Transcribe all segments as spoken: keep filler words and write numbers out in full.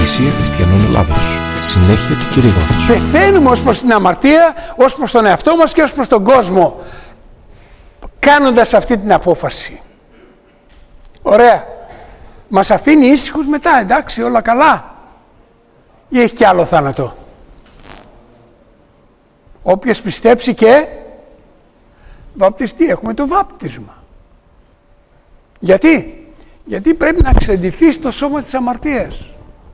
Εκκλησία Χριστιανών Ελλάδος. Συνέχεια του κηρύγματος. Πεθαίνουμε ως προς την αμαρτία, ως προς τον εαυτό μας και ως προς τον κόσμο, κάνοντας αυτή την απόφαση. Ωραία. Μας αφήνει ήσυχους μετά, εντάξει, όλα καλά. Ή έχει και άλλο θάνατο? Όποιος πιστέψει και βαπτιστεί, έχουμε το βάπτισμα. Γιατί? Γιατί πρέπει να ξεντηθείς το σώμα της αμαρτίας.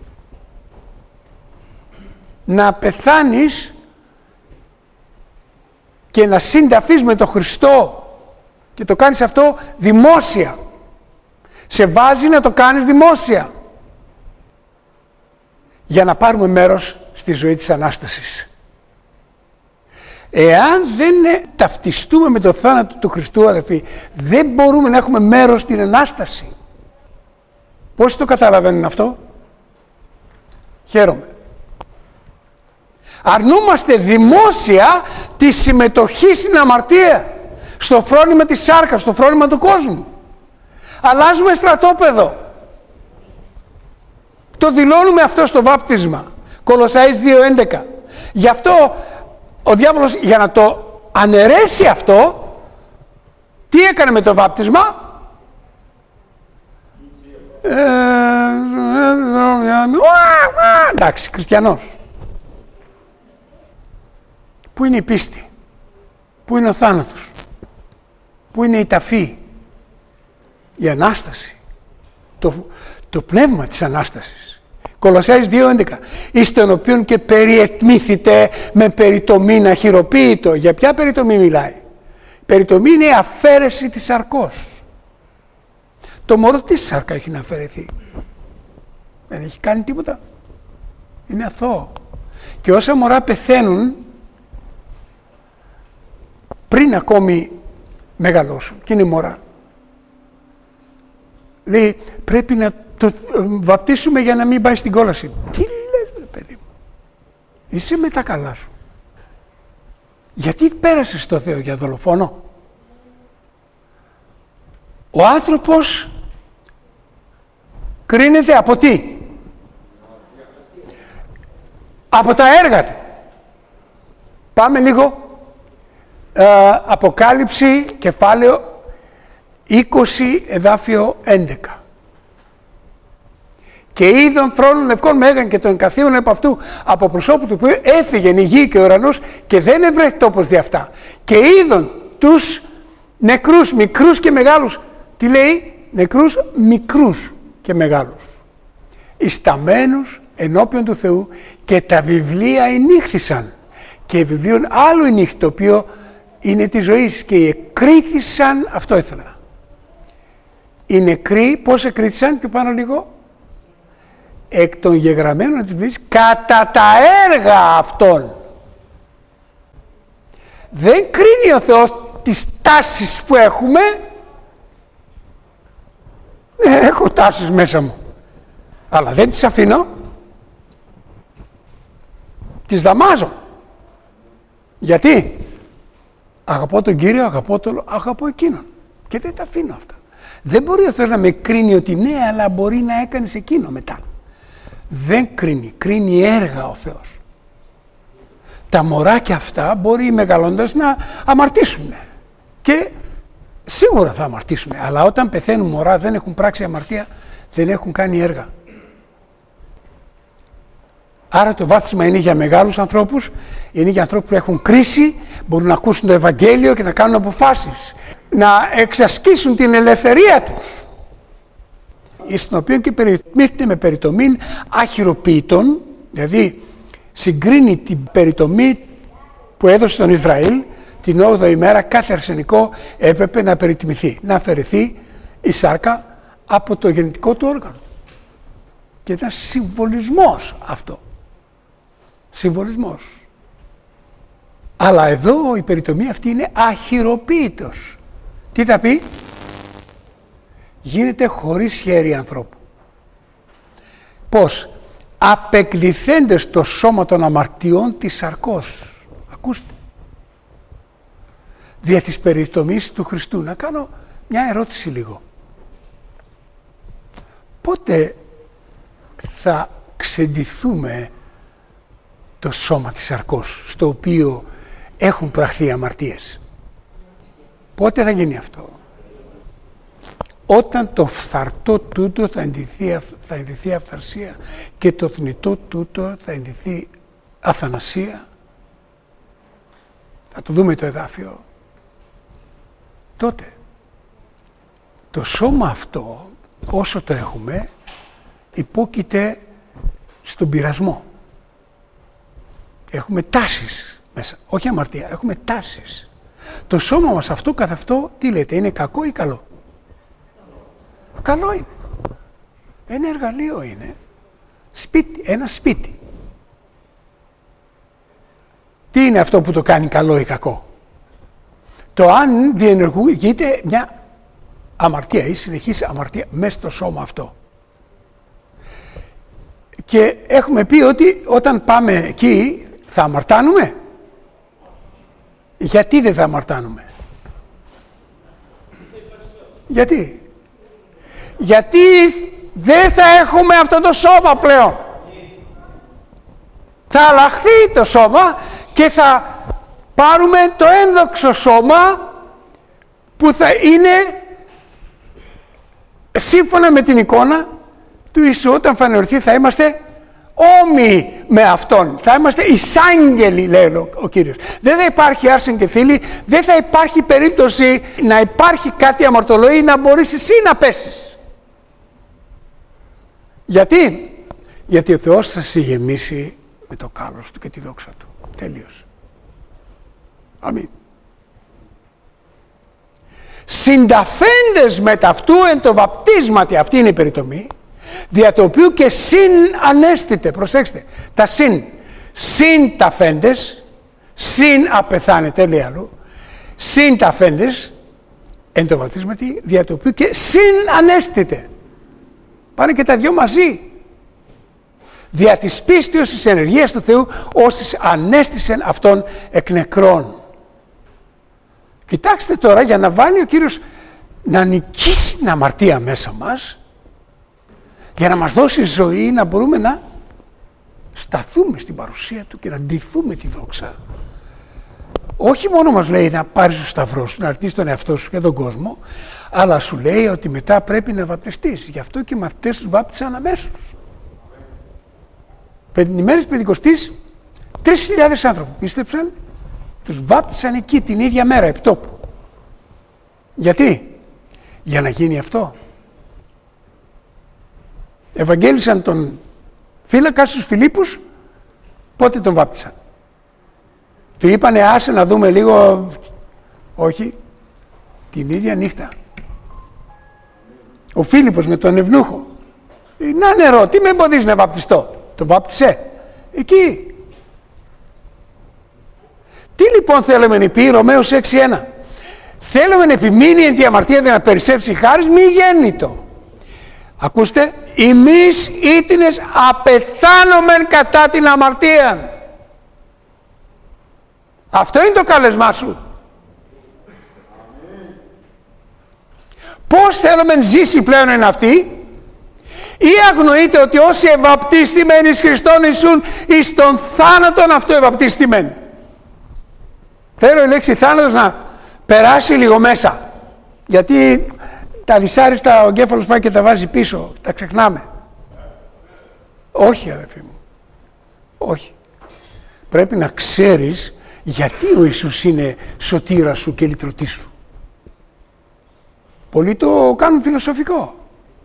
Να πεθάνεις και να συνταφείς με τον Χριστό, και το κάνεις αυτό δημόσια. Σε βάζει να το κάνεις δημόσια, για να πάρουμε μέρος στη ζωή της Ανάστασης. Εάν δεν ταυτιστούμε με το θάνατο του Χριστού, αδελφοί, δεν μπορούμε να έχουμε μέρος στην Ανάσταση. Πώς το καταλαβαίνουν αυτό? Χαίρομαι. Αρνούμαστε δημόσια τη συμμετοχή στην αμαρτία, στο φρόνημα της σάρκας, στο φρόνημα του κόσμου. Αλλάζουμε στρατόπεδο. Το δηλώνουμε αυτό στο βάπτισμα. Κολοσσάης δύο έντεκα. Γι' αυτό ο διάβολος, για να το αναιρέσει αυτό, τι έκανε με το βάπτισμα? Ε, εντάξει, χριστιανός. Πού είναι η πίστη? Πού είναι ο θάνατος? Πού είναι η ταφή? Η Ανάσταση. Το, το πνεύμα της Ανάστασης. Κολοσσάης δύο έντεκα. Εις τον οποίον και περιετμήθητε με περιτομήν αχυροποίητο. Για ποια περιτομή μιλάει? Περιτομή είναι η αφαίρεση της σαρκός. Το μωρό τι σάρκα έχει να αφαιρεθεί? Δεν έχει κάνει τίποτα. Είναι αθώο. Και όσα μωρά πεθαίνουν πριν ακόμη μεγαλώσουν και είναι μωρά, λέει πρέπει να το βαπτίσουμε για να μην πάει στην κόλαση. Τι λες, ρε παιδί μου? Είσαι με τα καλά σου. Γιατί πέρασες στο Θεό για δολοφόνο? Ο άνθρωπος κρίνεται από τι? Από τα έργα του. Πάμε λίγο. Uh, Αποκάλυψη, κεφάλαιο είκοσι, εδάφιο έντεκα. Και είδον θρόνων λευκών μέγαν και των καθίων επ' αυτού από προσώπου του, που έφυγε η γη και ο ουρανός και δεν ευρέθη τόπος δι' αυτά. Και είδον τους νεκρούς, μικρούς και μεγάλους. Τι λέει? Νεκρούς, μικρούς και μεγάλους, ισταμένους ενώπιον του Θεού, και τα βιβλία ενύχθησαν. Και βιβλίων άλλου ενύχθη, το οποίο είναι τη ζωής, και εκρίθησαν, αυτό ήθελα. Οι νεκροί πώς εκρίθησαν? Και πάνω λίγο. Εκ των γεγραμμένων της βιβλίας κατά τα έργα αυτών. Δεν κρίνει ο Θεός τις τάσεις που έχουμε. Ναι, έχω τάσεις μέσα μου, αλλά δεν τις αφήνω. Τις δαμάζω. Γιατί? Αγαπώ τον Κύριο, αγαπώ τον, αγαπώ εκείνον. Και δεν τα αφήνω αυτά. Δεν μπορεί ο Θεός να με κρίνει ότι ναι, αλλά μπορεί να έκανες εκείνο μετά. Δεν κρίνει, κρίνει έργα ο Θεός. Τα μωράκια αυτά μπορεί μεγαλώντας να αμαρτήσουν. Και σίγουρα θα αμαρτήσουν. Αλλά όταν πεθαίνουν μωρά, δεν έχουν πράξει αμαρτία, δεν έχουν κάνει έργα. Άρα το βάπτισμα είναι για μεγάλους ανθρώπους, είναι για ανθρώπους που έχουν κρίση, μπορούν να ακούσουν το Ευαγγέλιο και να κάνουν αποφάσεις, να εξασκήσουν την ελευθερία τους, στην οποία και περιτομείται με περιτομήν αχυροποίητον, δηλαδή συγκρίνει την περιτομή που έδωσε τον Ισραήλ την όγδοη ημέρα. Κάθε αρσενικό έπρεπε να περιτιμηθεί, να αφαιρεθεί η σάρκα από το γεννητικό του όργανο. Και ήταν συμβολισμός αυτό. Συμβολισμός. Αλλά εδώ η περιτομή αυτή είναι αχυροποίητος. Τι θα πει? Γίνεται χωρίς χέρι ανθρώπου. Πώς? Απεκλειθέντες το σώμα των αμαρτιών της σαρκός. Ακούστε. Δια της περιτομής του Χριστού. Να κάνω μια ερώτηση λίγο. Πότε θα ξεντηθούμε το σώμα της σαρκός, στο οποίο έχουν πραχθεί αμαρτίες. Πότε θα γίνει αυτό? Όταν το φθαρτό τούτο θα ενδυθεί, θα ενδυθεί αυθαρσία και το θνητό τούτο θα ενδυθεί αθανασία. Θα το δούμε το εδάφιο. Τότε το σώμα αυτό, όσο το έχουμε, υπόκειται στον πειρασμό. Έχουμε τάσεις μέσα, όχι αμαρτία, έχουμε τάσεις. Το σώμα μας αυτό καθ' αυτό, τι λέτε, είναι κακό ή καλό? Καλό είναι. Ένα εργαλείο είναι. Σπίτι, ένα σπίτι. Τι είναι αυτό που το κάνει καλό ή κακό? Το αν διενεργείται μια αμαρτία ή συνεχής αμαρτία μέσα στο σώμα αυτό. Και έχουμε πει ότι όταν πάμε εκεί θα αμαρτάνουμε. Γιατί δεν θα αμαρτάνουμε? Γιατί? Γιατί δεν θα έχουμε αυτό το σώμα πλέον. Θα αλλάχθει το σώμα και θα πάρουμε το ένδοξο σώμα που θα είναι σύμφωνα με την εικόνα του Ιησού. Όταν φανερωθεί θα είμαστε όμοιοι με Αυτόν. Θα είμαστε εισάγγελοι, λέει ο, ο Κύριος. Δεν θα υπάρχει άρσεν και θήλη, δεν θα υπάρχει περίπτωση να υπάρχει κάτι αμαρτωλό ή να μπορείς εσύ να πέσεις. Γιατί? Γιατί ο Θεός θα σε γεμίσει με το κάλος Του και τη δόξα Του. Τελείως. Αμήν. Συνταφέντες με ταυτού εν το βαπτίσματι, αυτή είναι η περιτομή, δια το οποίο και συν ανέστητε, προσέξτε, τα συν, συν ταφέντες, συν απεθάνετε, λέει αλλού, συν ταφέντες εν το βαπτίσματι, δια το οποίο και συν ανέστητε. Πάνε και τα δυο μαζί. Δια της πίστεως της ενεργείας του Θεού, όσοι ανέστησεν Αυτόν εκ νεκρών. Κοιτάξτε τώρα, για να βάλει ο Κύριος να νικήσει την αμαρτία μέσα μας, για να μας δώσει ζωή, να μπορούμε να σταθούμε στην παρουσία Του και να ντυθούμε τη δόξα. Όχι μόνο μας λέει να πάρεις το σταυρό σου, να αρτήσεις τον εαυτό σου και τον κόσμο, αλλά σου λέει ότι μετά πρέπει να βαπτιστείς. Γι' αυτό και οι μαθητές τους βάπτισαν αμέσως. Την ημέρα της Πεντηκοστής, τρεις χιλιάδες άνθρωποι πίστεψαν, τους βάπτισαν εκεί την ίδια μέρα, επ' τόπου. Γιατί? Για να γίνει αυτό. Ευαγγέλισαν τον φύλακα στους Φιλίππους, πότε τον βάπτισαν? Του είπανε άσε να δούμε λίγο, όχι, την ίδια νύχτα. Ο Φίλιππος με τον Ευνούχο, να νερό, τι με εμποδίζει να βαπτιστώ? Το βάπτισε εκεί. Τι λοιπόν θέλουμε να πει Ρωμαίους έξι ένα? Θέλουμε να επιμείνει εν τη αμαρτία δεν να περισσεύσει χάρις μη γέννητο. Ακούστε, ημείς ήτινες απεθάνομεν κατά την αμαρτία. Αυτό είναι το καλεσμά σου. Πώς θέλουμε να ζήσει πλέον εν αυτή? Ή αγνοείτε ότι όσοι ευαπτίστημένοι εις Χριστόν Ιησούν εις τον θάνατον αυτό ευαπτίστημένοι? Θέλω η λέξη θάνατος να περάσει λίγο μέσα. Γιατί τα δυσάριστα ο εγκέφαλος πάει και τα βάζει πίσω. Τα ξεχνάμε. Όχι αδερφοί μου. Όχι. Πρέπει να ξέρεις γιατί ο Ιησούς είναι σωτήρας σου και λυτρωτής σου. Πολλοί το κάνουν φιλοσοφικό.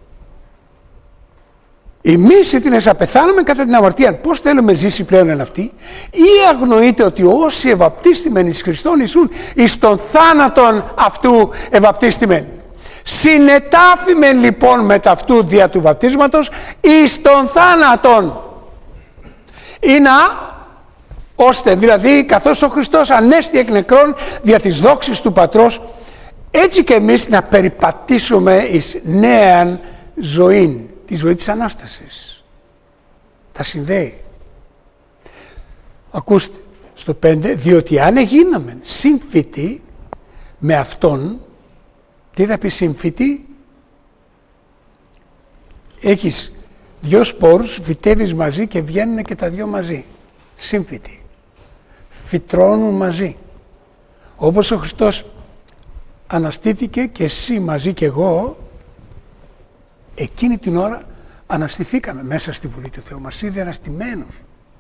Εμείς ήτινες απεθάνουμε κατά την αμαρτία. Πώς θέλουμε ζήσει πλέον εν αυτή? Ή αγνοείτε ότι όσοι ευαπτίστημεν εις Χριστόν Ιησούν εις τον θάνατον αυτού ευαπτίστημεν. Συνετάφημεν λοιπόν με ταυτού δια του βαπτίσματος εις τον θάνατον. Ή να, ώστε δηλαδή καθώς ο Χριστός ανέστη εκ νεκρών δια της δόξης του Πατρός, έτσι και εμείς να περιπατήσουμε εις νέαν ζωήν. Τη ζωή της Ανάστασης. Τα συνδέει. Ακούστε στο πέντε, διότι αν εγίναμεν σύμφυτοι με Αυτόν, τι θα πει σύμφυτοι? Έχεις Δυο σπόρους φυτεύεις μαζί και βγαίνουν και τα δυο μαζί. Σύμφυτοι. Φυτρώνουν μαζί. Όπως ο Χριστός αναστήθηκε και εσύ μαζί και εγώ, εκείνη την ώρα αναστηθήκαμε μέσα στη Βουλή του Θεού. Μας είδε αναστημένους.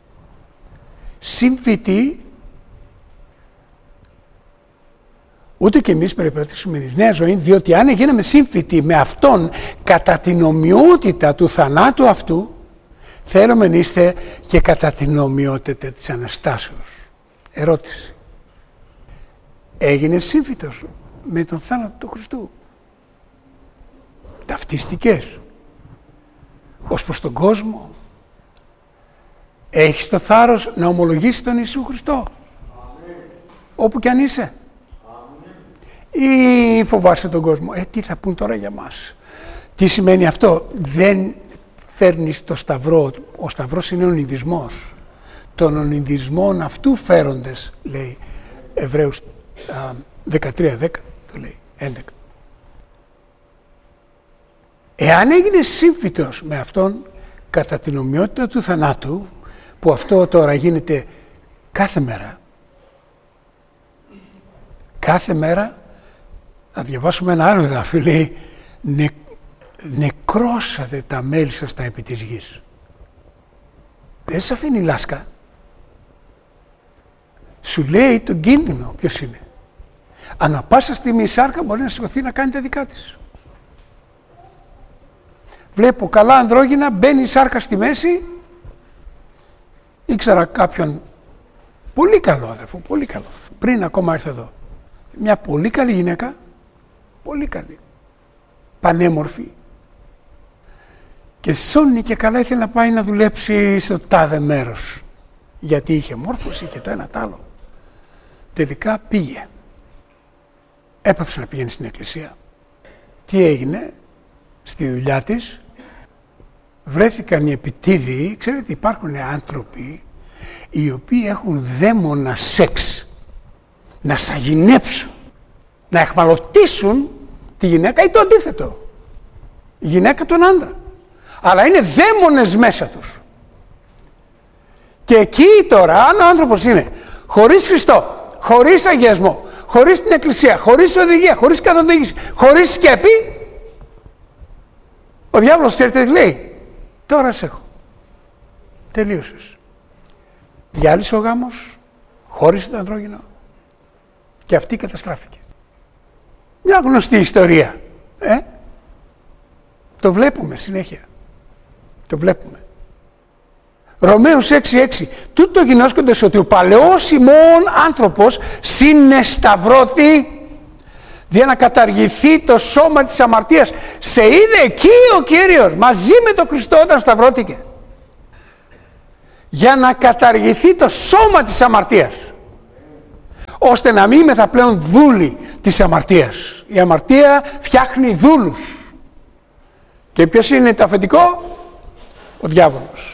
Σύμφυτοι, ούτε και εμείς πρέπει να πατήσουμε τη νέα ζωή, διότι αν γίναμε σύμφυτοι με Αυτόν κατά την ομοιότητα του θανάτου αυτού, θέλουμε να είστε και κατά την ομοιότητα της Αναστάσεως. Ερώτηση. Έγινες σύμφυτος με τον θάνατο του Χριστού? Ταυτίστηκες ως προς τον κόσμο? Έχεις το θάρρος να ομολογήσεις τον Ιησού Χριστό? Αμήν. Όπου κι αν είσαι? Αμήν. Ή φοβάσαι τον κόσμο? Ε, τι θα πούν τώρα για μας? Τι σημαίνει αυτό? Δεν φέρνεις το σταυρό. Ο σταυρός είναι ο ονειδισμός. Των ονειδισμών αυτού φέροντες, λέει Εβραίους δεκατρία δέκα, το λέει έντεκα. Εάν έγινες σύμφυτος με Αυτόν κατά την ομοιότητα του θανάτου, που αυτό τώρα γίνεται κάθε μέρα, κάθε μέρα, θα διαβάσουμε ένα άλλο εδάφιο, λέει «Νε, νεκρώσατε τα μέλη σας τα επί της γης». Δεν σε αφήνει λάσκα. Σου λέει τον κίνδυνο ποιος είναι. Ανά πάσα στιγμή η σάρκα μπορεί να σηκωθεί να κάνει τα δικά της. Βλέπω καλά ανδρόγυνα, μπαίνει η σάρκα στη μέση. Ήξερα κάποιον πολύ καλό αδερφό, πολύ καλό. Πριν ακόμα έρθω εδώ. Μια πολύ καλή γυναίκα, πολύ καλή, πανέμορφη. Και σώνει και καλά ήθελε να πάει να δουλέψει στο τάδε μέρος. Γιατί είχε μόρφωση, είχε το ένα τ' άλλο. Τελικά πήγε. Έπαψε να πηγαίνει στην εκκλησία. Τι έγινε? Στη δουλειά της βρέθηκαν οι επιτίδιοι. Ξέρετε, υπάρχουν άνθρωποι οι οποίοι έχουν δαίμονα σεξ, να σαγηνέψουν, να εχμαλωτήσουν τη γυναίκα ή το αντίθετο, η γυναίκα τον άντρα, αλλά είναι δαίμονες μέσα τους. Και εκεί τώρα, αν ο άνθρωπος είναι χωρίς Χριστό, χωρίς αγιασμό, χωρίς την εκκλησία, χωρίς οδηγία, χωρίς καθοδήγηση, χωρίς σκέπη, ο διάβολος ξέρετε τι λέει? Τώρα σε έχω. Τελείωσες. Διάλυσε ο γάμος, χώρισε το ανδρόγυνο και αυτή καταστράφηκε. Μια γνωστή ιστορία. Ε? Το βλέπουμε συνέχεια. Το βλέπουμε. Ρωμαίους έξι έξι. Τούτο γινώσκοντας ότι ο παλαιός ημών άνθρωπος συνεσταυρώθη για να καταργηθεί το σώμα της αμαρτίας. Σε είδε εκεί ο Κύριος μαζί με τον Χριστό όταν σταυρώθηκε. Για να καταργηθεί το σώμα της αμαρτίας. Ώστε να μην είμαστε πλέον δούλοι της αμαρτίας. Η αμαρτία φτιάχνει δούλους. Και ποιος είναι το αφεντικό? Ο διάβολος.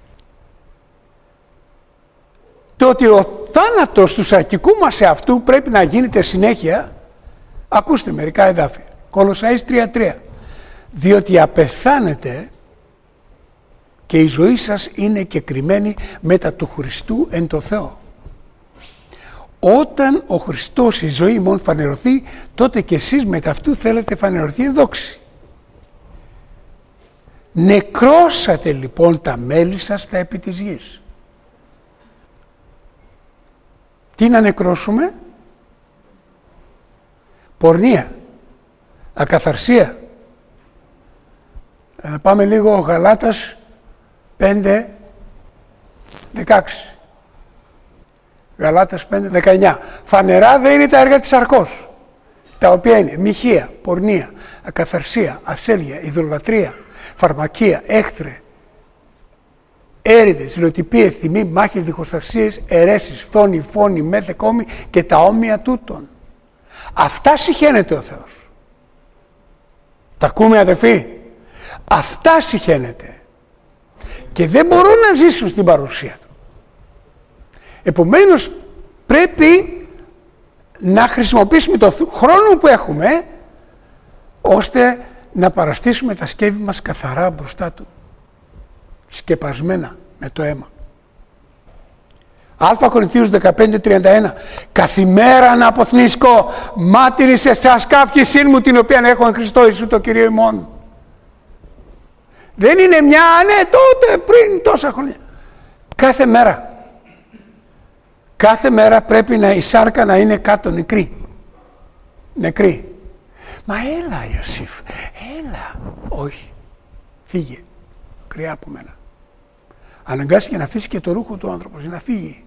Το ότι ο θάνατος του σαρκικού μας εαυτού πρέπει να γίνεται συνέχεια. Ακούστε μερικά εδάφια. Κολοσσαείς τρία τρία. Διότι απεθάνετε και η ζωή σας είναι κεκριμένη μετά του Χριστού εν το Θεό. Όταν ο Χριστός η ζωή ημών φανερωθεί, τότε και εσείς μετά αυτού θέλετε φανερωθεί η δόξη. Νεκρώσατε λοιπόν τα μέλη σας τα επί της γης. Τι να νεκρώσουμε? Πορνεία, ακαθαρσία. Ε, πάμε λίγο Γαλάτας πέντε δεκαέξι. Γαλάτας πέντε δεκαεννιά. Φανερά δεν είναι τα έργα της σαρκός, τα οποία είναι μοιχεία, πορνεία, ακαθαρσία, ασέλεια, ειδωλατρία, φαρμακεία, έχθρε, έρηδες, λιοτυπίες, θυμή, μάχες, διχοστασίες, αιρέσεις, φόνοι, φόνοι, μέθε, κόμοι και τα όμοια τούτων. Αυτά συχαίνεται ο Θεός. Τα ακούμε αδερφοί? Αυτά συχαίνεται. Και δεν μπορούν να ζήσουν στην παρουσία του. Επομένως πρέπει να χρησιμοποιήσουμε το χρόνο που έχουμε ώστε να παραστήσουμε τα σκεύη μας καθαρά μπροστά του. σκεπασμένα με το αίμα. Α Κορινθίους δεκαπέντε τριάντα ένα. Καθημέρα να αποθνίσκω μάρτυρη σε εσάς καύχησήν μου την οποία έχω εν Χριστώ Ιησού το Κύριο ημών. Δεν είναι μια, ναι, τότε πριν τόσα χρόνια. Κάθε μέρα. Κάθε μέρα πρέπει να η σάρκα να είναι κάτω νεκρή. Νεκρή. Μα έλα Ιωσήφ, έλα. Όχι. Φύγε. Κρυά από μένα. Αναγκάστηκε να αφήσει και το ρούχο του άνθρωπος για να φύγει.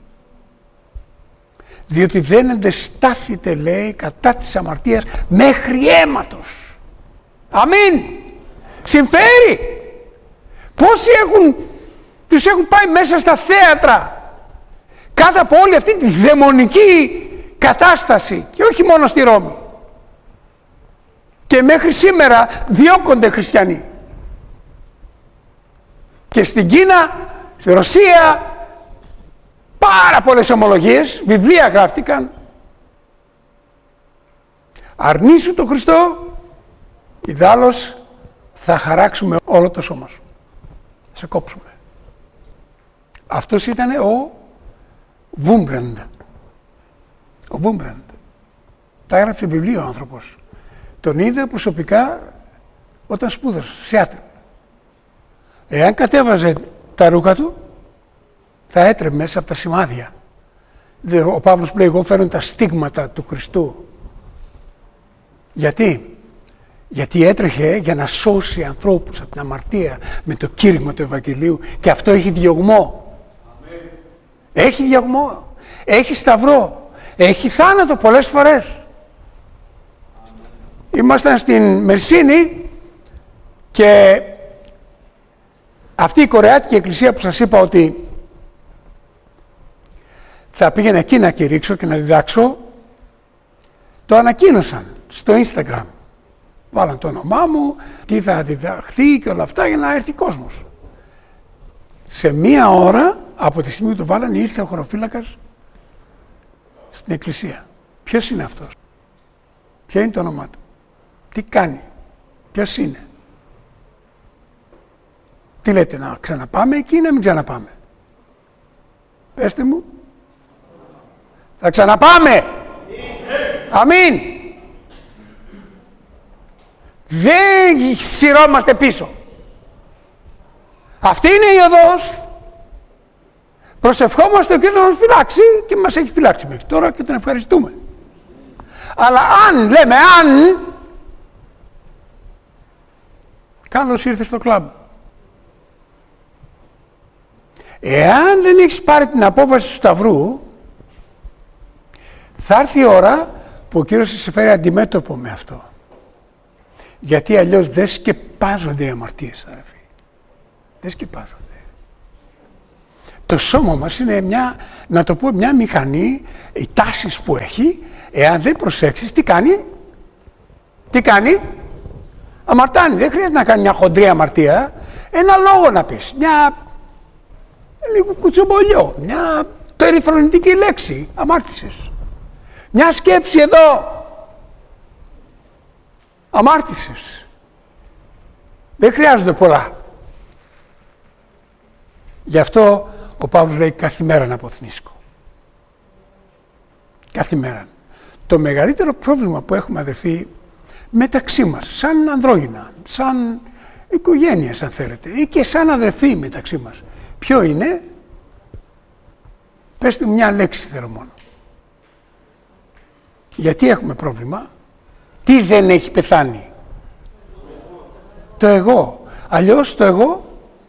Διότι δεν αντεστάθητε, λέει, κατά της αμαρτίας μέχρι αίματος. Αμήν. Συμφέρει. Πόσοι έχουν, τους έχουν πάει μέσα στα θέατρα κάτω από όλη αυτή τη δαιμονική κατάσταση και όχι μόνο στη Ρώμη. Και μέχρι σήμερα διώκονται χριστιανοί. Και στην Κίνα, στη Ρωσία, πάρα πολλές ομολογίες, βιβλία γράφτηκαν. Αρνήσου τον Χριστό, ιδάλλως θα χαράξουμε όλο το σώμα σου. Θα σε κόψουμε. Αυτός ήταν ο Βούμπραντ. Ο Βούμπραντ. Τα έγραψε βιβλίο ο άνθρωπος. Τον είδε προσωπικά όταν σπούδασε στο Σιάτλ. Εάν κατέβαζε τα ρούχα του, θα έτρεμε μέσα από τα σημάδια. Ο Παύλος λέει, εγώ φέρνω τα στίγματα του Χριστού. Γιατί? Γιατί έτρεχε για να σώσει ανθρώπους από την αμαρτία με το κήρυγμα του Ευαγγελίου και αυτό έχει διωγμό. Αμήν. Έχει διωγμό, έχει σταυρό, έχει θάνατο πολλές φορές. Αμήν. Ήμασταν στην Μερσίνη και αυτή η κορεάτικη εκκλησία που σας είπα ότι θα πήγαινα εκεί να κηρύξω και να διδάξω, το ανακοίνωσαν στο Instagram. Βάλαν το όνομά μου, τι θα διδαχθεί και όλα αυτά για να έρθει κόσμος. Σε μία ώρα από τη στιγμή που το βάλανε ήρθε ο χωροφύλακας στην εκκλησία. Ποιος είναι αυτός? Ποιο είναι το όνομά του? Τι κάνει? Ποιος είναι? Τι λέτε, να ξαναπάμε εκεί ή να μην ξαναπάμε? Πέστε μου. Θα ξαναπάμε. Αμήν. Δεν σειρώμαστε πίσω. Αυτή είναι η οδός. Προσευχόμαστε και τον φυλάξει και μας έχει φυλάξει μέχρι τώρα και τον ευχαριστούμε. Αλλά αν, λέμε αν, καλώς ήρθε στο κλαμπ. Εάν δεν έχεις πάρει την απόφαση του Σταυρού, θα έρθει η ώρα που ο Κύριος θα σε φέρει αντιμέτωπο με αυτό. Γιατί αλλιώς δεν σκεπάζονται οι αμαρτίες, αδερφοί. Δεν σκεπάζονται. Το σώμα μας είναι μια, να το πω, μια μηχανή, οι τάσεις που έχει, εάν δεν προσέξεις, τι κάνει? Τι κάνει? Αμαρτάνει. Δεν χρειάζεται να κάνει μια χοντρή αμαρτία. Ένα λόγο να πεις. Μια λίγο κουτσομπολιό. Μια περιφρονητική λέξη. Αμάρτησες. Μια σκέψη εδώ. Αμάρτησες. Δεν χρειάζονται πολλά. Γι' αυτό ο Παύλος λέει κάθε μέρα να αποθνίσκω. Κάθε μέρα. Το μεγαλύτερο πρόβλημα που έχουμε, αδερφοί, μεταξύ μας, σαν ανδρόγυνα, σαν οικογένειες αν θέλετε, ή και σαν αδερφοί μεταξύ μας, ποιο είναι? Πέστε μου μια λέξη θέλω μόνο. Γιατί έχουμε πρόβλημα? Τι δεν έχει πεθάνει? Το εγώ. Αλλιώς το εγώ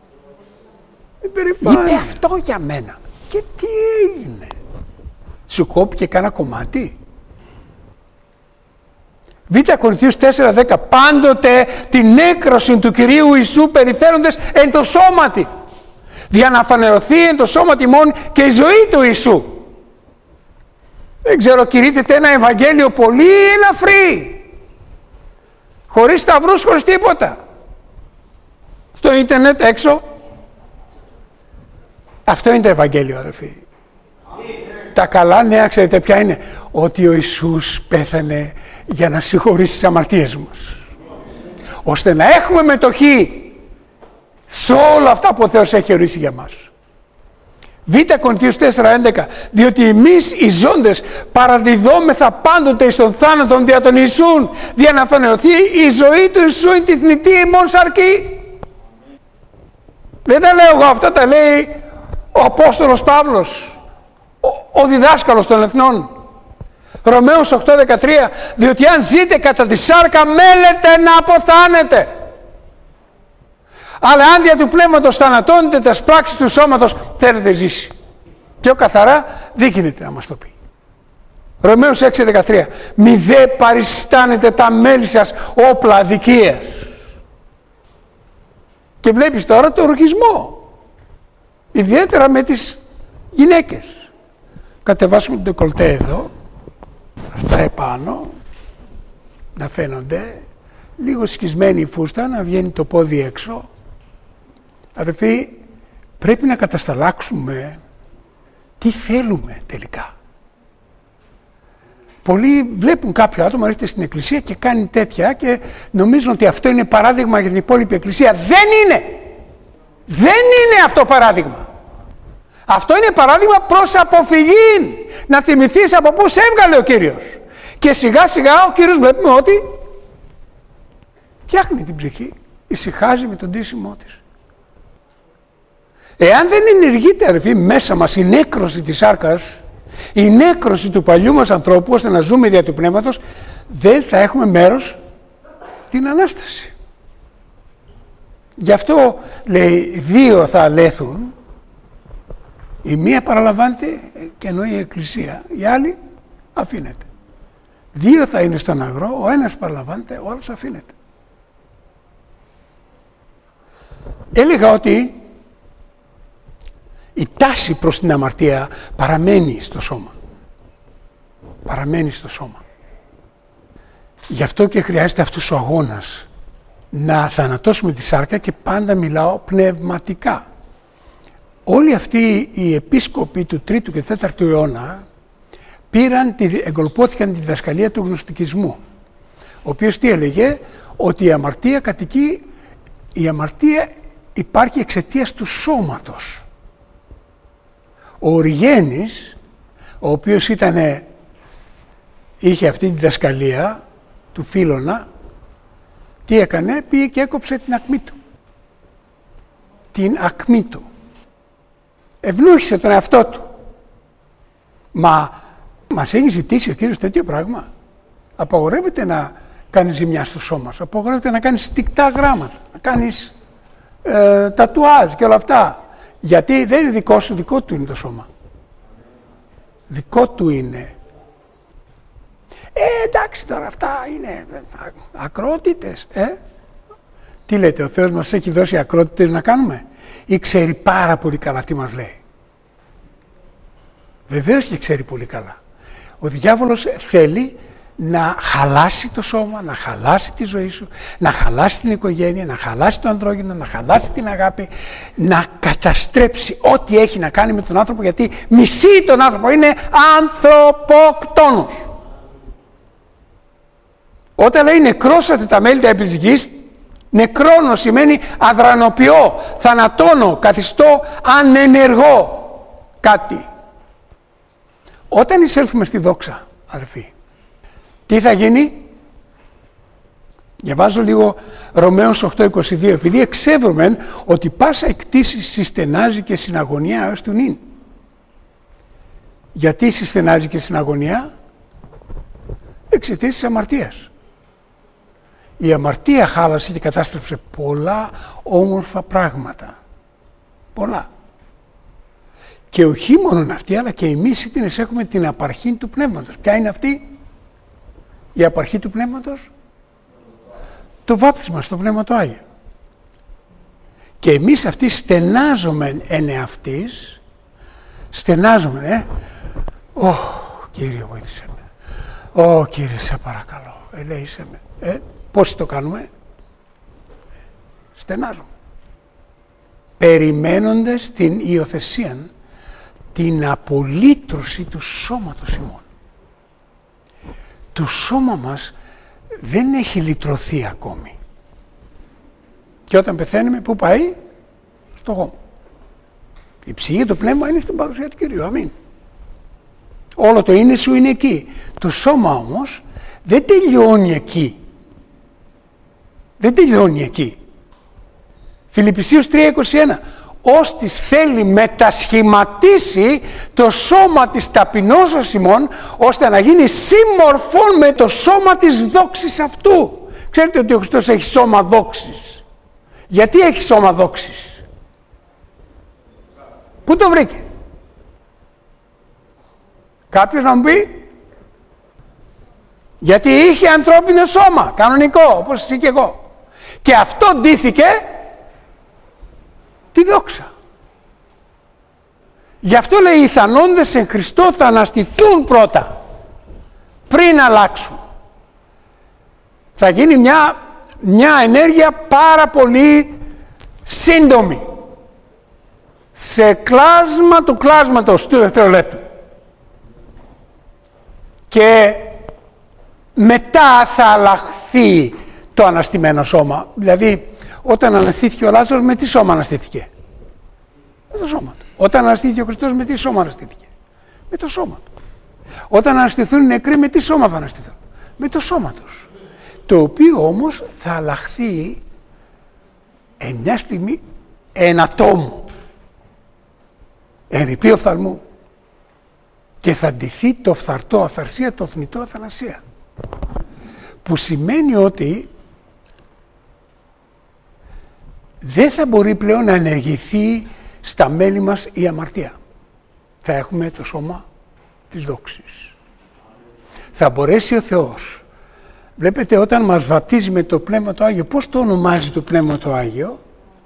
είπε αυτό για μένα. Και τι έγινε? Σου κόπηκε κάνα κομμάτι? Β Κορινθίους τέσσερα δέκα. Πάντοτε την έκρωση του Κυρίου Ιησού περιφέροντες εν το σώματι, για να φανερωθεί εν το σώματι μόνο και η ζωή του Ιησού. Δεν ξέρω, κηρύττεται ένα Ευαγγέλιο πολύ ελαφρύ, χωρίς σταυρούς, χωρίς τίποτα, στο ίντερνετ έξω. Αυτό είναι το Ευαγγέλιο, αδερφοί. Τα καλά νέα ξέρετε ποια είναι? Ότι ο Ιησούς πέθανε για να συγχωρήσει τις αμαρτίες μας, ώστε να έχουμε μετοχή σε όλα αυτά που ο Θεός έχει ορίσει για μας. Β Κορινθίους τέσσερα έντεκα, διότι εμείς οι ζώντες παραδιδόμεθα πάντοτε εις τον θάνατον δια τον Ιησούν, δια να φανερωθεί η ζωή του Ιησού είναι τη θνητή ημών σαρκή. Δεν τα λέω εγώ αυτά, τα λέει ο Απόστολος Παύλος, ο, ο διδάσκαλος των εθνών. Ρωμαίους οκτώ δεκατρία, διότι αν ζείτε κατά τη σάρκα μέλετε να αποθάνετε. Αλλά αν δια του πνεύματος θανατώνετε τα πράξεις του σώματος, θέλετε ζήσει. Πιο καθαρά δείχνεται να μας το πει. Ρωμαίους έξι δεκατρία, μη δε παριστάνετε τα μέλη σας όπλα αδικίας. Και βλέπεις τώρα το οργισμό, ιδιαίτερα με τις γυναίκες. Κατεβάσουμε το ντεκολτέ εδώ, αυτά επάνω, να φαίνονται, λίγο σκισμένη η φούστα, να βγαίνει το πόδι έξω. Αδελφοί, πρέπει να κατασταλάξουμε τι θέλουμε τελικά. Πολλοί βλέπουν κάποιο άτομο, έρχεται στην εκκλησία και κάνει τέτοια και νομίζουν ότι αυτό είναι παράδειγμα για την υπόλοιπη εκκλησία. Δεν είναι! Δεν είναι αυτό παράδειγμα. Αυτό είναι παράδειγμα προς αποφυγή. Να θυμηθείς από πού σε έβγαλε ο Κύριος. Και σιγά σιγά ο Κύριος βλέπουμε ότι φτιάχνει την ψυχή, ησυχάζει με τον ντύσιμό της. Εάν δεν ενεργείται, αδελφοί, μέσα μας η νέκρωση της σάρκας, η νέκρωση του παλιού μας ανθρώπου, ώστε να ζούμε δια του πνεύματος, δεν θα έχουμε μέρος την Ανάσταση. Γι' αυτό λέει δύο θα αλέθουν, η μία παραλαμβάνεται και εννοεί η Εκκλησία, η άλλη αφήνεται. Δύο θα είναι στον αγρό, ο ένας παραλαμβάνεται, ο άλλος αφήνεται. Έλεγα ότι η τάση προς την αμαρτία παραμένει στο σώμα. Παραμένει στο σώμα. Γι' αυτό και χρειάζεται αυτός ο αγώνας. Να θανατώσουμε τη σάρκα, και πάντα μιλάω πνευματικά. Όλοι αυτοί οι επίσκοποι του τρίτου και τέταρτου αιώνα πήραν, εγκολπώθηκαν τη διδασκαλία του γνωστικισμού. Ο οποίος τι έλεγε? Ότι η αμαρτία κατοικεί, η αμαρτία υπάρχει εξαιτίας του σώματος. Ο Οριγένης, ο οποίος ήτανε, είχε αυτή τη διδασκαλία του Φίλωνα, τι έκανε? Πήγε και έκοψε την ακμή του. Την ακμή του. Ευνούχησε τον εαυτό του. Μα μας έχει ζητήσει ο Κύριος τέτοιο πράγμα? Απαγορεύεται να κάνεις ζημιά στο σώμα σου. Απαγορεύεται να κάνεις στικτά γράμματα. Να κάνεις ε, τατουάζ και όλα αυτά. Γιατί δεν είναι δικό σου, δικό του είναι το σώμα. Δικό του είναι. Ε, εντάξει τώρα, αυτά είναι ακρότητες. Ε? Τι λέτε, ο Θεός μας έχει δώσει ακρότητες να κάνουμε? Ή ξέρει πάρα πολύ καλά τι μας λέει? Βεβαίως και ξέρει πολύ καλά. Ο διάβολος θέλει να χαλάσει το σώμα, να χαλάσει τη ζωή σου, να χαλάσει την οικογένεια, να χαλάσει το ανδρόγυνο, να χαλάσει την αγάπη, να καταστρέψει ό,τι έχει να κάνει με τον άνθρωπο, γιατί μισεί τον άνθρωπο, είναι ανθρωποκτόνος. Όταν λέει νεκρώσατε τα μέλη τα επί της γης, νεκρώνω σημαίνει αδρανοποιώ, θανατώνω, καθιστώ ανενεργό κάτι. Όταν εισέλθουμε στη δόξα, αδελφοί, τι θα γίνει? Διαβάζω λίγο Ρωμαίους οκτώ είκοσι δύο. Επειδή εξεύρουμε ότι πάσα εκτίση συστενάζει και συναγωνία έως του νυν. Γιατί συστενάζει και συναγωνία? Εξαιτίας της αμαρτίας. Η αμαρτία χάλασε και κατάστρεψε πολλά όμορφα πράγματα. Πολλά. Και όχι μόνο αυτή, αλλά και εμείς ήτινες έχουμε την απαρχή του πνεύματος. Ποια είναι αυτή? Η απαρχή του πνεύματος? Το βάπτισμα στο Πνεύμα το Άγιο. Και εμείς αυτοί στενάζομεν εν εαυτής, στενάζομεν, ε, Ω, Κύριε βοήθησε με, Ω, Κύριε σε παρακαλώ, ελέησέ με. Ε, πώς το κάνουμε? Στενάζομαι. Περιμένοντας την υιοθεσία, την απολύτρωση του σώματος ημών. Το σώμα μας δεν έχει λυτρωθεί ακόμη. Και όταν πεθαίνουμε, πού πάει? στο γόμο. Η ψυχή, το πνεύμα είναι στην παρουσία του Κυρίου. Αμήν. Όλο το είναι σου είναι εκεί. Το σώμα όμως δεν τελειώνει εκεί. Δεν τελειώνει εκεί. Φιλιππισίους τρία είκοσι ένα. Ώστις θέλει μετασχηματίσει το σώμα της ταπεινώσεως ημών, ώστε να γίνει σύμμορφον με το σώμα της δόξης αυτού. Ξέρετε ότι ο Χριστός έχει σώμα δόξης. Γιατί έχει σώμα δόξης? Πού το βρήκε? Κάποιος να μου πει? Γιατί είχε ανθρώπινο σώμα, κανονικό, όπως εσύ και εγώ. Και αυτό ντύθηκε τη δόξα. Γι' αυτό λέει οι θανόντες εν Χριστώ θα αναστηθούν πρώτα, πριν αλλάξουν. Θα γίνει μια, μια ενέργεια πάρα πολύ σύντομη. Σε κλάσμα του κλάσματος του δευτερολέπτου. Και μετά θα αλλάχθει το αναστημένο σώμα. Δηλαδή, όταν αναστήθηκε ο Λάζαρος, με τι σώμα αναστήθηκε? Με το σώμα του. Όταν αναστήθηκε ο Χριστός, με τι σώμα αναστήθηκε? Με το σώμα του. Όταν αναστηθούν οι νεκροί, με τι σώμα θα αναστηθούν? Με το σώμα τους. Το οποίο όμως θα αλλάχθει εν μια στιγμή εν ατόμου, εν ρηπή οφθαλμού, και θα ντυθεί το φθαρτό αυθαρσία, το θνητό αθανασία. Που σημαίνει ότι δεν θα μπορεί πλέον να ενεργηθεί στα μέλη μας η αμαρτία. Θα έχουμε το σώμα της δόξης. Θα μπορέσει ο Θεός. Βλέπετε, όταν μας βαπτίζει με το Πνεύμα το Άγιο, πώς το ονομάζει το Πνεύμα το Άγιο?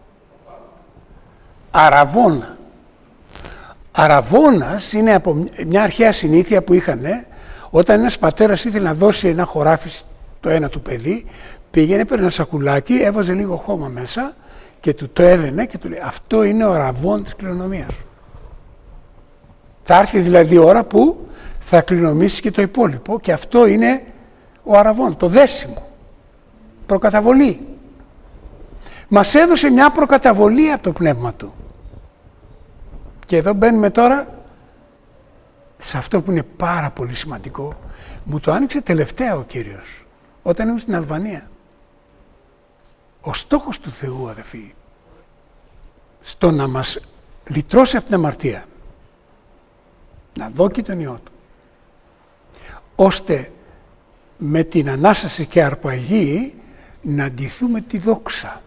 Αραβώνα. Αραβώνας είναι από μια αρχαία συνήθεια που είχαν, όταν ένας πατέρας ήθελε να δώσει ένα χωράφι στο ένα του παιδί, πήγαινε, έπαιρνε ένα σακουλάκι, έβαζε λίγο χώμα μέσα και του το έδαινε και του λέει, αυτό είναι ο αραβών της κληρονομίας σου. Θα έρθει δηλαδή η ώρα που θα κληρονομήσεις και το υπόλοιπο, και αυτό είναι ο αραβών, το δέσιμο, προκαταβολή. Μας έδωσε μια προκαταβολή από το Πνεύμα του. Και εδώ μπαίνουμε τώρα σε αυτό που είναι πάρα πολύ σημαντικό. Μου το άνοιξε τελευταία ο Κύριος, όταν ήμουν στην Αλβανία. Ο στόχος του Θεού, αδελφοί, στο να μας λυτρώσει από την αμαρτία, να δώσει τον Υιό Του, ώστε με την Ανάσταση και αρπαγή να αντιθούμε τη δόξα.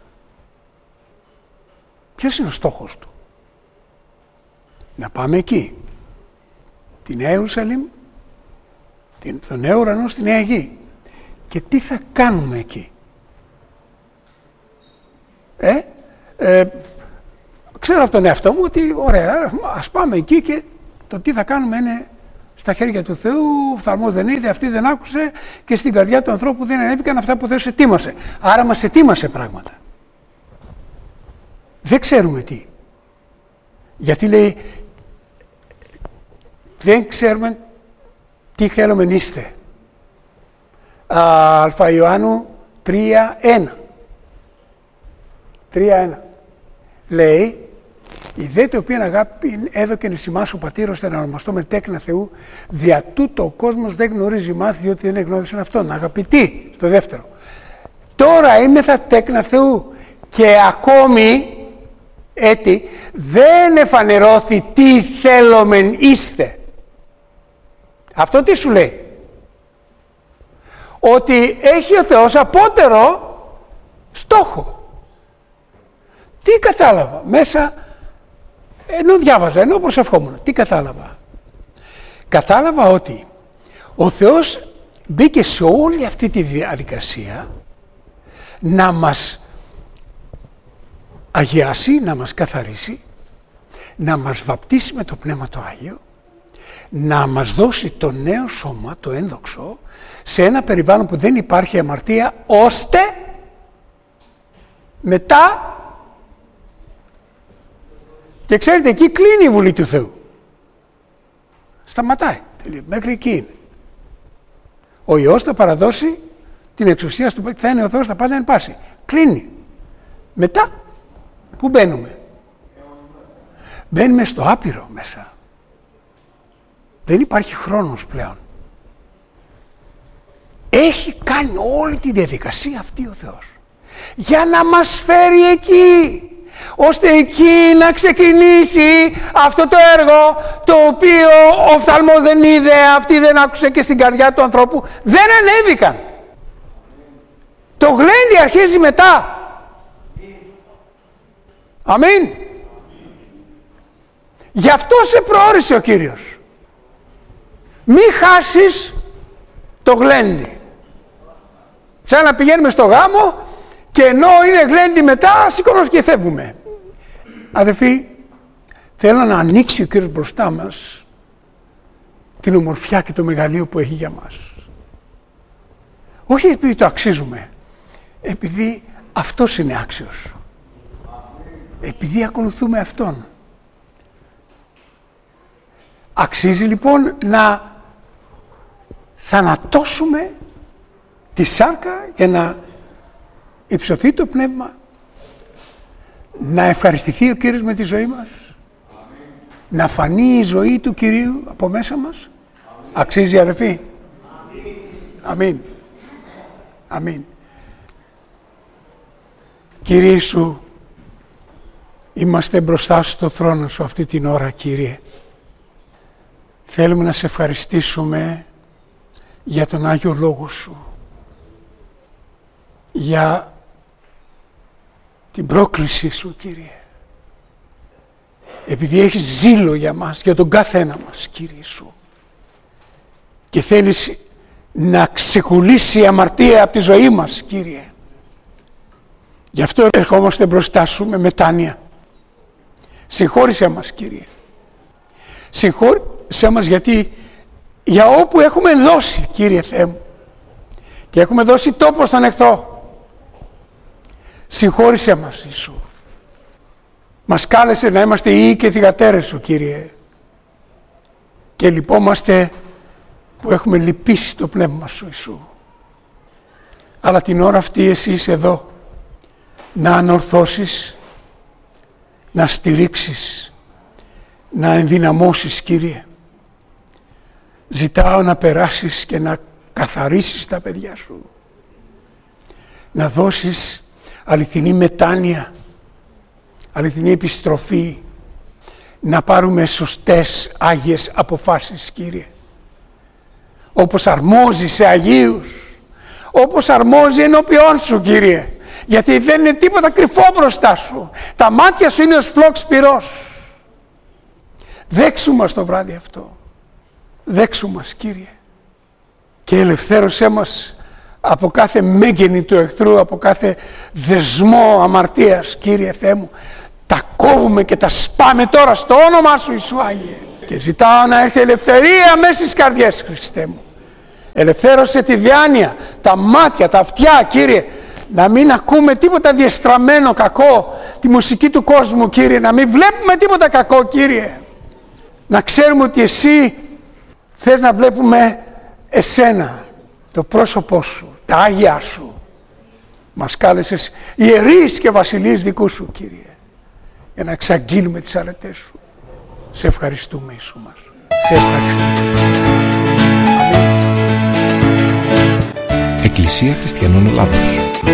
Ποιος είναι ο στόχος του? Να πάμε εκεί, τη Νέα Ιερουσαλήμ, τον νέο ουρανό στη Νέα Γη. Και τι θα κάνουμε εκεί? Ε, ε, ξέρω από τον εαυτό μου ότι ωραία, ας πάμε εκεί, και το τι θα κάνουμε είναι στα χέρια του Θεού. Ο οφθαλμός δεν είδε, αυτή δεν άκουσε, και στην καρδιά του ανθρώπου δεν ανέβηκαν αυτά που ο Θεός ετοίμασε. Άρα μας ετοίμασε πράγματα. Δεν ξέρουμε τι. Γιατί λέει, δεν ξέρουμε τι θέλουμε να είστε. Α Ιωάννου τρία ένα. τρία ένα. Λέει, η δε το οποίο αγάπη έδωκεν εις ημάς ο πατήρ, ώστε να ονομαστώ με τέκνα Θεού, δια τούτο ο κόσμος δεν γνωρίζει ημάς, διότι δεν εγνώρισαν αυτόν. Αγαπητοί, στο δεύτερο. Τώρα είμαι θα τέκνα Θεού, και ακόμη έτη δεν εφανερώθη τι θέλομεν είστε. Αυτό τι σου λέει? Ότι έχει ο Θεός απότερο στόχο. Τι κατάλαβα μέσα, ενώ διάβαζα, ενώ προσευχόμουν, τι κατάλαβα? Κατάλαβα ότι ο Θεός μπήκε σε όλη αυτή τη διαδικασία να μας αγιάσει, να μας καθαρίσει, να μας βαπτίσει με το Πνεύμα το Άγιο, να μας δώσει το νέο σώμα, το ένδοξο, σε ένα περιβάλλον που δεν υπάρχει αμαρτία, ώστε μετά, και ξέρετε, εκεί κλείνει η Βουλή του Θεού. Σταματάει, μέχρι εκεί είναι. Ο Υιός θα παραδώσει την εξουσία του, θα είναι ο Θεός, θα πάντα εν πάση. Κλείνει. Μετά, πού μπαίνουμε? μπαίνουμε στο άπειρο μέσα. Δεν υπάρχει χρόνος πλέον. Έχει κάνει όλη τη διαδικασία αυτή ο Θεός για να μας φέρει εκεί, ώστε εκεί να ξεκινήσει αυτό το έργο το οποίο ο οφθαλμός δεν είδε, αυτή δεν άκουσε και στην καρδιά του ανθρώπου δεν ανέβηκαν. Το γλέντι αρχίζει μετά. Αμήν. Γι' αυτό σε προώρισε ο Κύριος. Μη χάσεις το γλέντι. Σαν να πηγαίνουμε στο γάμο και ενώ είναι γλέντι μετά σηκώνομαστε και φεύγουμε. Αδελφοί, θέλω να ανοίξει ο Κύριος μπροστά μας την ομορφιά και το μεγαλείο που έχει για μας. Όχι επειδή το αξίζουμε, επειδή αυτός είναι άξιος. Επειδή ακολουθούμε Αυτόν. Αξίζει λοιπόν να θανατώσουμε τη σάρκα για να υψωθεί το πνεύμα, να ευχαριστηθεί ο Κύριος με τη ζωή μας, να φανεί η ζωή του Κυρίου από μέσα μας. Αξίζει, αδελφοί. Αμήν. Αμήν. Κύριε Ιησού, είμαστε μπροστά στο θρόνο Σου αυτή την ώρα, Κύριε. Θέλουμε να σε ευχαριστήσουμε για τον Άγιο Λόγο Σου, για την πρόκλησή Σου, Κύριε. Επειδή έχεις ζήλο για μας, για τον καθένα μας, Κύριε Σου, και θέλεις να ξεκολλήσει η αμαρτία από τη ζωή μας, Κύριε. Γι' αυτό ερχόμαστε μπροστά Σου με μετάνοια. Συγχώρησέ μας, Κύριε. Συγχώρησέ μας γιατί για όπου έχουμε δώσει, Κύριε Θεέ μου, και έχουμε δώσει τόπο στον εχθρό, συγχώρησέ μας, Ιησού. Μας κάλεσε να είμαστε ιοί και θυγατέρες Σου, Κύριε, και λυπόμαστε που έχουμε λυπήσει το πνεύμα Σου, Ιησού. Αλλά την ώρα αυτή Εσύ είσαι εδώ να ανορθώσεις, να στηρίξεις, να ενδυναμώσεις, Κύριε. Ζητάω να περάσεις και να καθαρίσεις τα παιδιά Σου, να δώσεις αληθινή μετάνοια, αληθινή επιστροφή, να πάρουμε σωστές άγιες αποφάσεις, Κύριε, όπως αρμόζει σε Αγίους, όπως αρμόζει ενώπιόν Σου, Κύριε, γιατί δεν είναι τίποτα κρυφό μπροστά Σου. Τα μάτια Σου είναι ως φλόξ πυρός. Δέξου μας το βράδυ αυτό. Δέξου μας, Κύριε, και ελευθέρωσέ μας από κάθε μέγενη του εχθρού, από κάθε δεσμό αμαρτίας, Κύριε Θεέ μου. Τα κόβουμε και τα σπάμε τώρα στο όνομά Σου, Ιησού Άγιε, και ζητάω να έρθει ελευθερία μέσα στις καρδιές, Χριστέ μου. Ελευθέρωσε τη διάνοια, τα μάτια, τα αυτιά, Κύριε, να μην ακούμε τίποτα διεστραμμένο κακό, τη μουσική του κόσμου, Κύριε, να μην βλέπουμε τίποτα κακό, Κύριε. Να ξέρουμε ότι Εσύ θες να βλέπουμε Εσένα, το πρόσωπό Σου, τα Άγια Σου. Μας κάλεσες ιερείς και βασιλείς δικού Σου, Κύριε, για να εξαγγείλουμε τις αρετές Σου. Σε ευχαριστούμε, Ιησού μας. Σε ευχαριστούμε. Εκκλησία Χριστιανών Ελλάδος.